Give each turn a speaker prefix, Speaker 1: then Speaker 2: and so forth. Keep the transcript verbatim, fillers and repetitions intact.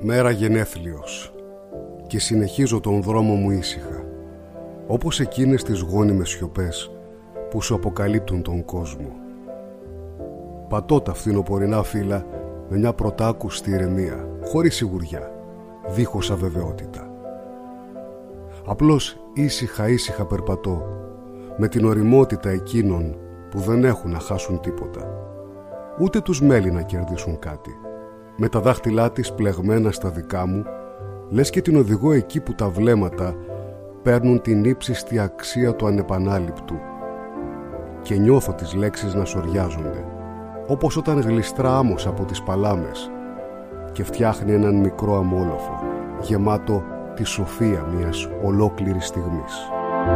Speaker 1: Μέρα γενέθλιος και συνεχίζω τον δρόμο μου ήσυχα, όπως εκείνες τις γόνιμες σιωπές που σου αποκαλύπτουν τον κόσμο. Πατώ τα φθινοπορεινά φύλλα με μια πρωτάκουστη ηρεμία, χωρίς σιγουριά, δίχως αβεβαιότητα. Απλώς ήσυχα ήσυχα περπατώ, με την ωριμότητα εκείνων που δεν έχουν να χάσουν τίποτα, ούτε τους μέλη να κερδίσουν κάτι. Με τα δάχτυλά της πλεγμένα στα δικά μου, λες και την οδηγώ εκεί που τα βλέμματα παίρνουν την ύψιστη αξία του ανεπανάληπτου, και νιώθω τις λέξεις να σωριάζονται, όπως όταν γλιστρά άμμος από τις παλάμες και φτιάχνει έναν μικρό αμόλοφο γεμάτο τη σοφία μιας ολόκληρης στιγμής.